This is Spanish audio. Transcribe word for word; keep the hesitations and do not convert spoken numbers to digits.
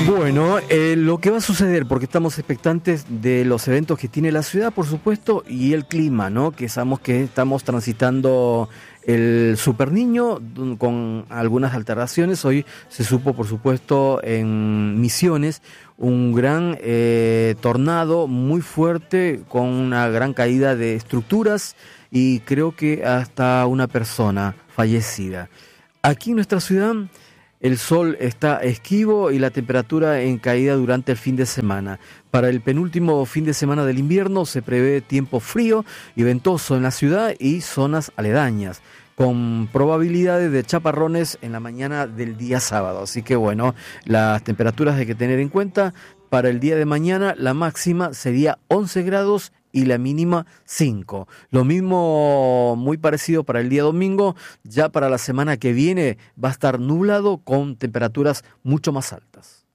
Bueno, eh, lo que va a suceder, porque estamos expectantes de los eventos que tiene la ciudad, por supuesto, y el clima, ¿no? Que sabemos que estamos transitando el Super Niño con algunas alteraciones. Hoy se supo, por supuesto, en Misiones, un gran eh, tornado muy fuerte con una gran caída de estructuras y creo que hasta una persona fallecida. Aquí en nuestra ciudad el sol está esquivo y la temperatura en caída durante el fin de semana. Para el penúltimo fin de semana del invierno se prevé tiempo frío y ventoso en la ciudad y zonas aledañas, con probabilidades de chaparrones en la mañana del día sábado. Así que bueno, las temperaturas hay que tener en cuenta. Para el día de mañana la máxima sería once grados y la mínima cinco. Lo mismo, muy parecido para el día domingo. Ya para la semana que viene va a estar nublado con temperaturas mucho más altas.